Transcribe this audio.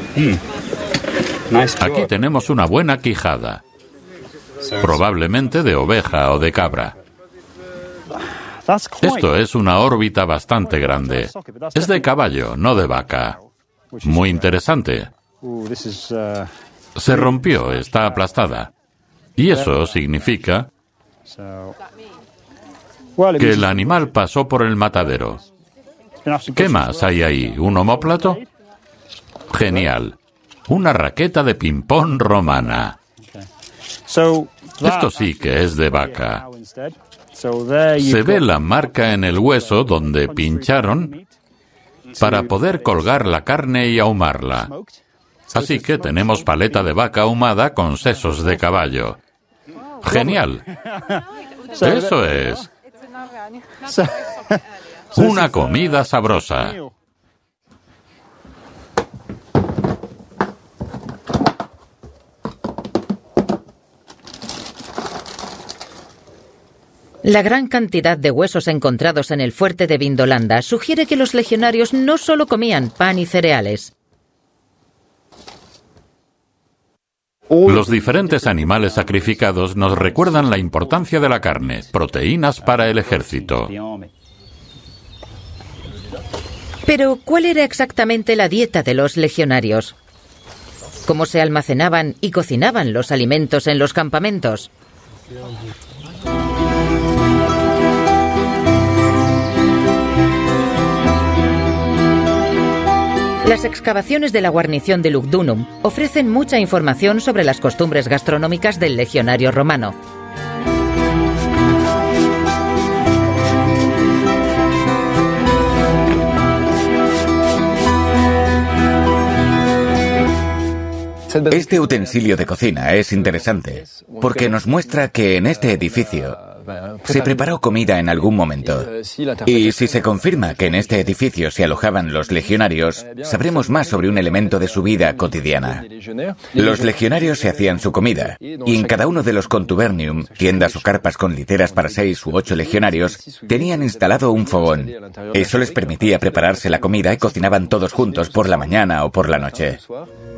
Aquí tenemos una buena quijada, probablemente de oveja o de cabra. Esto es una órbita bastante grande. Es de caballo, no de vaca. Muy interesante. Se rompió, está aplastada. Y eso significa que el animal pasó por el matadero. ¿Qué más hay ahí? ¿Un omóplato? Genial. Una raqueta de ping-pong romana. Esto sí que es de vaca. Se ve la marca en el hueso donde pincharon para poder colgar la carne y ahumarla. Así que tenemos paleta de vaca ahumada con sesos de caballo. ¡Genial! Eso es. Una comida sabrosa. La gran cantidad de huesos encontrados en el fuerte de Vindolanda sugiere que los legionarios no solo comían pan y cereales. Los diferentes animales sacrificados nos recuerdan la importancia de la carne, proteínas para el ejército. Pero, ¿cuál era exactamente la dieta de los legionarios? ¿Cómo se almacenaban y cocinaban los alimentos en los campamentos? Las excavaciones de la guarnición de Lugdunum ofrecen mucha información sobre las costumbres gastronómicas del legionario romano. Este utensilio de cocina es interesante porque nos muestra que en este edificio se preparó comida en algún momento. Y si se confirma que en este edificio se alojaban los legionarios, sabremos más sobre un elemento de su vida cotidiana. Los legionarios se hacían su comida, y en cada uno de los contubernium, tiendas o carpas con literas para 6 u 8 legionarios, tenían instalado un fogón. Eso les permitía prepararse la comida y cocinaban todos juntos por la mañana o por la noche.